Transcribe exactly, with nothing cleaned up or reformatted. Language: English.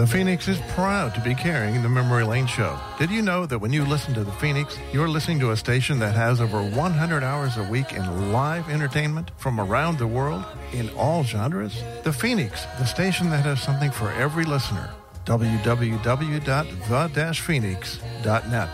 The Phoenix is proud to be carrying the Memory Lane Show. Did you know that when you listen to The Phoenix, you're listening to a station that has over one hundred hours a week in live entertainment from around the world in all genres? The Phoenix, the station that has something for every listener. w w w dot the dash phoenix dot net